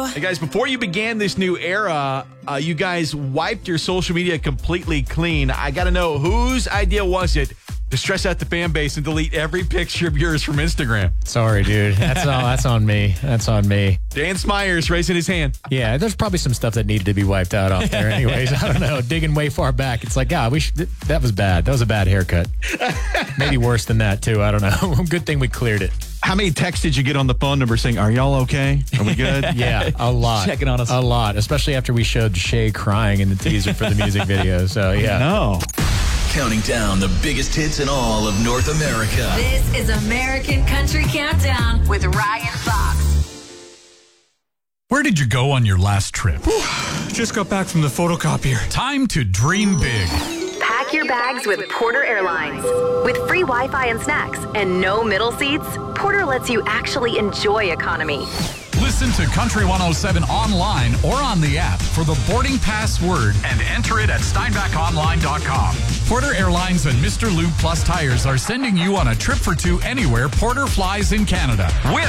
Hey guys, before you began this new era, you guys wiped your social media completely clean. I got to know, whose idea was it to stress out the fan base and delete every picture of yours from Instagram? Sorry, dude. That's on me. That's on me. Dan Smyers raising his hand. Yeah, there's probably some stuff that needed to be wiped out off there anyways. I don't know. Digging way far back. It's like, God, that was bad. That was a bad haircut. Maybe worse than that, too. I don't know. Good thing we cleared it. How many texts did you get on the phone number saying, are y'all okay? Are we good? Yeah, a lot. Checking on us. A lot, especially after we showed Shay crying in the teaser for the music video. So, yeah. No. Counting down the biggest hits in all of North America. This is American Country Countdown with Ryan Fox. Where did you go on your last trip? Just got back from the photocopier. Time to dream big. Pack your bags with Porter Airlines. With free Wi-Fi and snacks and no middle seats, Porter lets you actually enjoy economy. Listen to Country 107 online or on the app for the boarding pass word and enter it at steinbackonline.com. Porter Airlines and Mr. Lube Plus Tires are sending you on a trip for two anywhere Porter flies in Canada with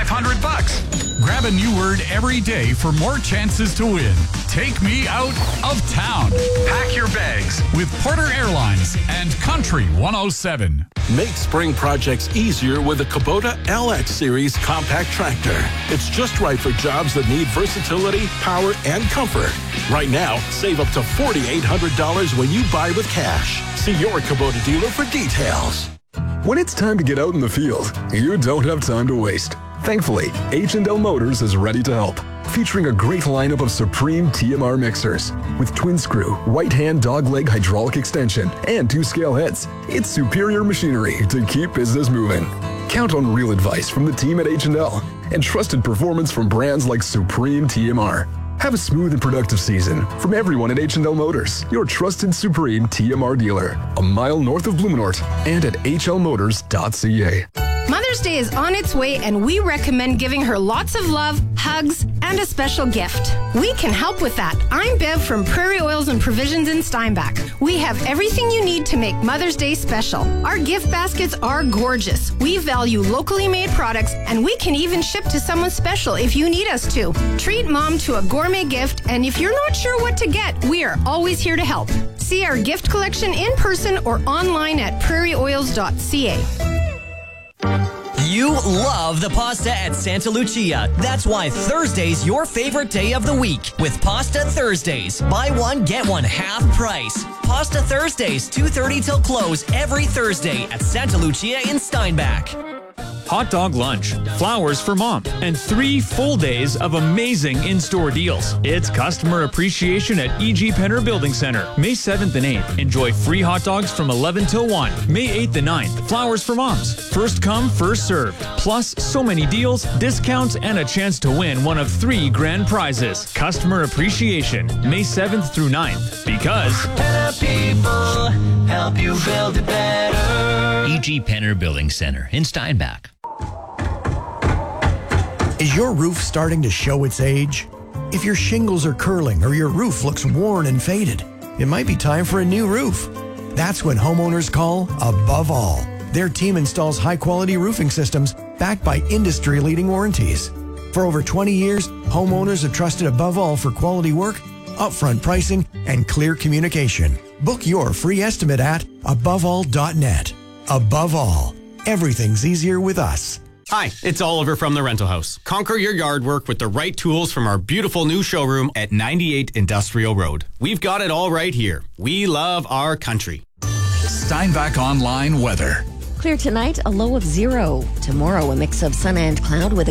$500. Grab a new word every day for more chances to win. Take me out of town. Pack your bags with Porter Airlines and Country 107. Make spring projects easier with a Kubota LX Series compact tractor. It's just right for jobs that need versatility, power, and comfort. Right now, save up to $4,800 when you buy with cash. See your Kubota dealer for details. When it's time to get out in the field, you don't have time to waste. Thankfully, H&L Motors is ready to help. Featuring a great lineup of Supreme TMR mixers with twin screw, right hand dogleg hydraulic extension, and 2 scale heads. It's superior machinery to keep business moving. Count on real advice from the team at H&L and trusted performance from brands like Supreme TMR. Have a smooth and productive season from everyone at H&L Motors, your trusted Supreme TMR dealer, a mile north of Blumenort and at hlmotors.ca. Mother's Day is on its way, and we recommend giving her lots of love, hugs, and a special gift. We can help with that. I'm Bev from Prairie Oils and Provisions in Steinbach. We have everything you need to make Mother's Day special. Our gift baskets are gorgeous. We value locally made products, and we can even ship to someone special if you need us to. Treat mom to a gourmet gift, and if you're not sure what to get, we are always here to help. See our gift collection in person or online at prairieoils.ca. You love the pasta at Santa Lucia. That's why Thursday's your favorite day of the week with Pasta Thursdays. Buy one, get one half price. Pasta Thursdays, 2:30 till close every Thursday at Santa Lucia in Steinbach. Hot dog lunch, flowers for mom, and 3 full days of amazing in-store deals. It's customer appreciation at E.G. Penner Building Center. May 7th and 8th, enjoy free hot dogs from 11 till 1. May 8th and 9th, flowers for moms. First come, first served. Plus, so many deals, discounts, and a chance to win one of 3 grand prizes. Customer appreciation, May 7th through 9th. Because better people help you build it better. E.G. Penner Building Center in Steinbach. Is your roof starting to show its age? If your shingles are curling or your roof looks worn and faded, it might be time for a new roof. That's when homeowners call Above All. Their team installs high-quality roofing systems backed by industry-leading warranties. For over 20 years, homeowners have trusted Above All for quality work, upfront pricing, and clear communication. Book your free estimate at aboveall.net. Above All, everything's easier with us. Hi, it's Oliver from The Rental House. Conquer your yard work with the right tools from our beautiful new showroom at 98 Industrial Road. We've got it all right here. We love our country. Steinbach Online weather. Clear tonight, a low of 0. Tomorrow, a mix of sun and cloud with